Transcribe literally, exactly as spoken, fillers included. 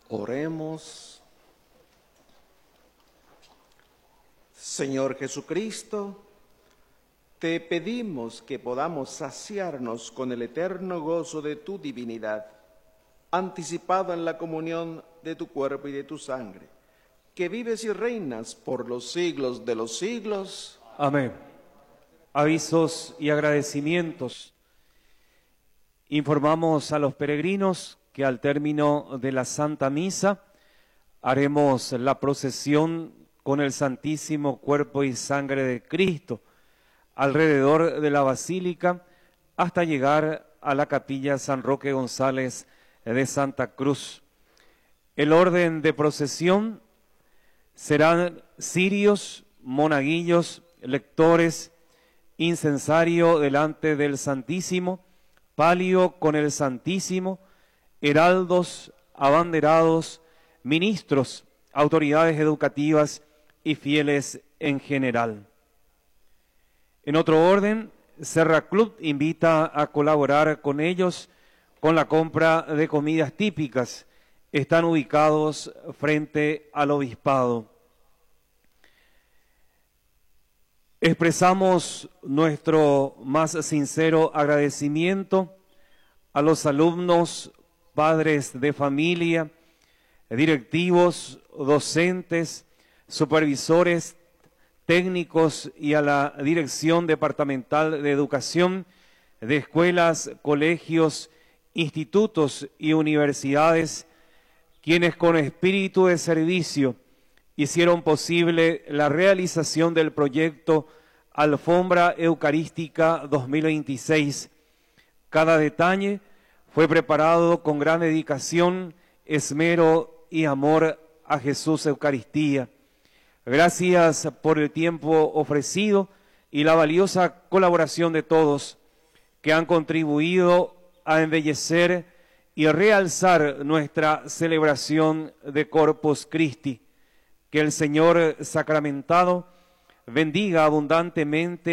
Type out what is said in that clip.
Oremos. Señor Jesucristo, te pedimos que podamos saciarnos con el eterno gozo de tu divinidad, anticipado en la comunión de tu cuerpo y de tu sangre, que vives y reinas por los siglos de los siglos. Amén. Avisos y agradecimientos. Informamos a los peregrinos que al término de la Santa Misa haremos la procesión con el Santísimo Cuerpo y Sangre de Cristo alrededor de la Basílica hasta llegar a la Capilla San Roque González de Santa Cruz. El orden de procesión serán cirios, monaguillos, lectores, incensario delante del Santísimo, palio con el Santísimo, heraldos, abanderados, ministros, autoridades educativas y fieles en general. En otro orden, Serra Club invita a colaborar con ellos con la compra de comidas típicas. Están ubicados frente al obispado. Expresamos nuestro más sincero agradecimiento a los alumnos, padres de familia, directivos, docentes, supervisores, técnicos y a la Dirección Departamental de Educación de escuelas, colegios, institutos y universidades, quienes con espíritu de servicio hicieron posible la realización del proyecto Alfombra Eucarística dos mil veintiséis. Cada detalle fue preparado con gran dedicación, esmero y amor a Jesús Eucaristía. Gracias por el tiempo ofrecido y la valiosa colaboración de todos que han contribuido a embellecer y realzar nuestra celebración de Corpus Christi. Que el Señor sacramentado bendiga abundantemente